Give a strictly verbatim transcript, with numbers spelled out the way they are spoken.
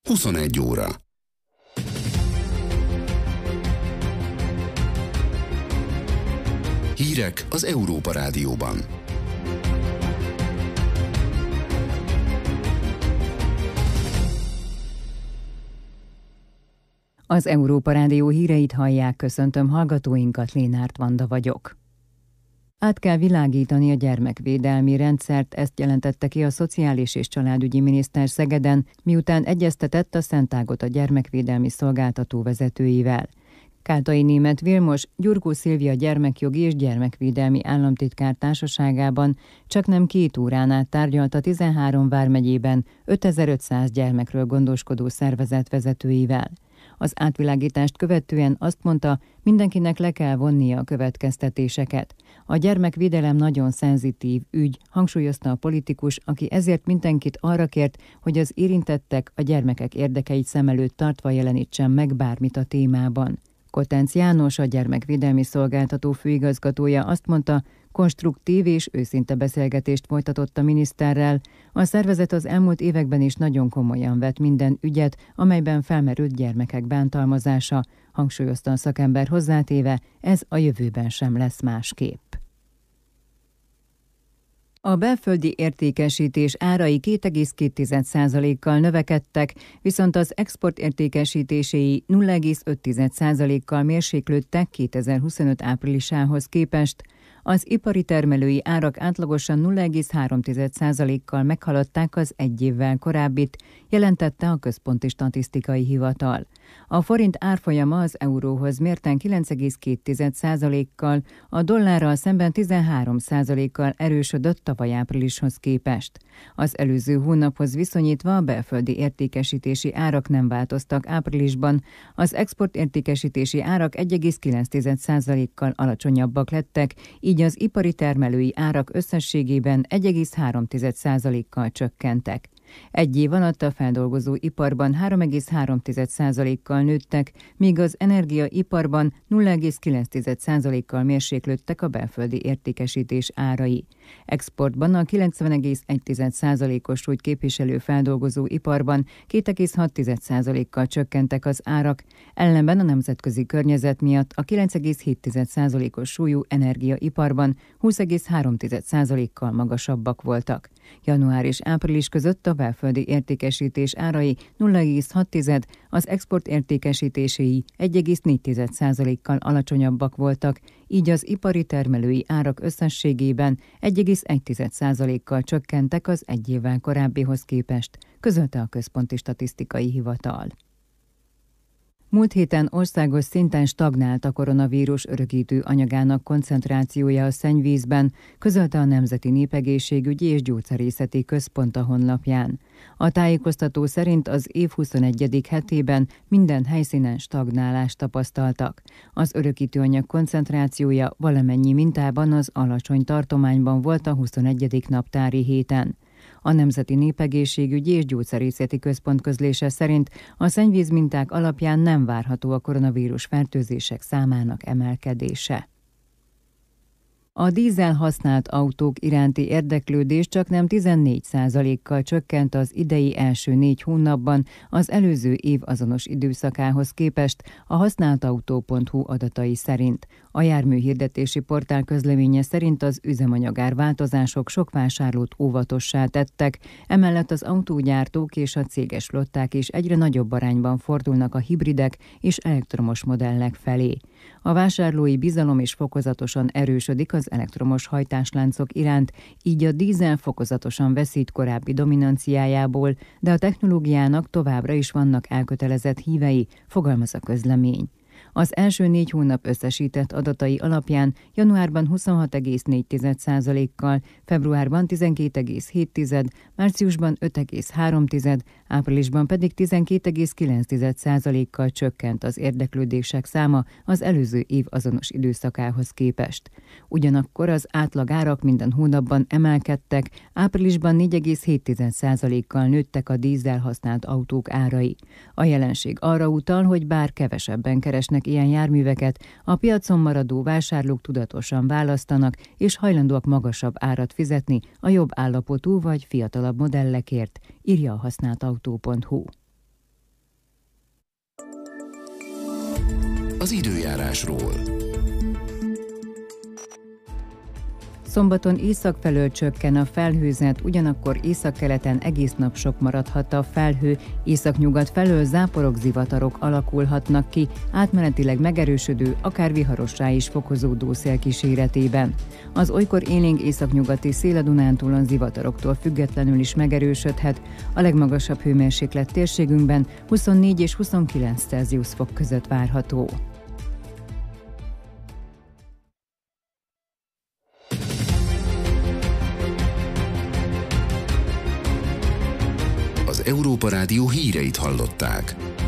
huszonegy óra. Hírek az Európa Rádióban. Az Európa Rádió híreit hallják, köszöntöm hallgatóinkat, Lénárt Vanda vagyok. Át kell világítani a gyermekvédelmi rendszert, ezt jelentette ki a Szociális és Családügyi Miniszter Szegeden, miután egyeztetett a Szentágot a gyermekvédelmi szolgáltató vezetőivel. Kátai Németh Vilmos, Gyurkó Szilvia gyermekjogi és gyermekvédelmi államtitkár társaságában csaknem két órán át tárgyalt a tizenhárom vármegyében ötezer-ötszáz gyermekről gondoskodó szervezet vezetőivel. Az átvilágítást követően azt mondta, mindenkinek le kell vonnia a következtetéseket. A gyermekvédelem nagyon szenzitív ügy, hangsúlyozta a politikus, aki ezért mindenkit arra kért, hogy az érintettek a gyermekek érdekeit szem előtt tartva jelenítsen meg bármit a témában. Kotenc János, a gyermekvédelmi szolgáltató főigazgatója azt mondta, konstruktív és őszinte beszélgetést folytatott a miniszterrel. A szervezet az elmúlt években is nagyon komolyan vett minden ügyet, amelyben felmerült gyermekek bántalmazása, hangsúlyozta a szakember hozzátéve, ez a jövőben sem lesz másképp. A belföldi értékesítés árai két egész két százalékkal növekedtek, viszont az export értékesítéséi nulla egész öt százalékkal mérséklődtek kétezer-huszonöt áprilisához képest. Az ipari termelői árak átlagosan nulla egész három százalékkal meghaladták az egy évvel korábbit, jelentette a Központi Statisztikai Hivatal. A forint árfolyama az euróhoz mérten kilenc egész két százalékkal, a dollárral szemben tizenhárom százalékkal erősödött tavaly áprilishoz képest. Az előző hónaphoz viszonyítva a belföldi értékesítési árak nem változtak áprilisban, az export értékesítési árak egy egész kilenc százalékkal alacsonyabbak lettek, így az ipari termelői árak összességében egy egész három százalékkal csökkentek. Egy év alatt a feldolgozó iparban három egész három százalékkal nőttek, míg az energiaiparban nulla egész kilenc százalékkal mérséklődtek a belföldi értékesítés árai. Exportban a kilencven egész egy százalékos súlyt képviselő feldolgozó iparban két egész hat százalékkal csökkentek az árak, ellenben a nemzetközi környezet miatt a kilenc egész hét százalékos súlyú energiaiparban húsz egész három százalékkal magasabbak voltak. Január és április között a belföldi értékesítés árai nulla egész hat, az export értékesítéséi egy egész négy százalékkal alacsonyabbak voltak, így az ipari termelői árak összességében egy egész egy százalékkal csökkentek az egy évvel korábbihoz képest, közölte a Központi Statisztikai Hivatal. Múlt héten országos szinten stagnált a koronavírus örökítő anyagának koncentrációja a szennyvízben, közölte a Nemzeti Népegészségügyi és Gyógyszerészeti Központ a honlapján. A tájékoztató szerint az év huszonegyedik hetében minden helyszínen stagnálást tapasztaltak. Az örökítő anyag koncentrációja valamennyi mintában az alacsony tartományban volt a huszonegyedik naptári héten. A Nemzeti Népegészségügyi és Gyógyszerészeti Központ közlése szerint a szennyvízminták alapján nem várható a koronavírus fertőzések számának emelkedése. A dízel használt autók iránti érdeklődés csaknem tizennégy százalékkal csökkent az idei első négy hónapban az előző év azonos időszakához képest a használtautó pont hu adatai szerint. A járműhirdetési portál közleménye szerint az üzemanyagár változások sok vásárlót óvatossá tettek, emellett az autógyártók és a céges flották is egyre nagyobb arányban fordulnak a hibridek és elektromos modellek felé. A vásárlói bizalom is fokozatosan erősödik az elektromos hajtásláncok iránt, így a dízel fokozatosan veszít korábbi dominanciájából, de a technológiának továbbra is vannak elkötelezett hívei, fogalmaz a közlemény. Az első négy hónap összesített adatai alapján januárban huszonhat egész négy százalékkal, februárban tizenkét egész hét, márciusban öt egész három, áprilisban pedig tizenkét egész kilenc százalékkal csökkent az érdeklődések száma az előző év azonos időszakához képest. Ugyanakkor az átlagárak minden hónapban emelkedtek, áprilisban négy egész hét százalékkal nőttek a dízel használt autók árai. A jelenség arra utal, hogy bár kevesebben keresnek ilyen járműveket, a piacon maradó vásárlók tudatosan választanak és hajlandóak magasabb árat fizetni a jobb állapotú vagy fiatalabb modellekért, írja a használtautó pont hu. az időjárásról. Szombaton észak felől csökken a felhőzet, ugyanakkor északkeleten egész nap sok maradhat a felhő, északnyugat felől záporok, zivatarok alakulhatnak ki, átmenetileg megerősödő, akár viharossá is fokozódó szél kíséretében. Az olykor élénk északnyugati szél a Dunántúlon zivataroktól függetlenül is megerősödhet, a legmagasabb hőmérséklet térségünkben huszonnégy és huszonkilenc Celsius fok között várható. Az Európa Rádió híreit hallották.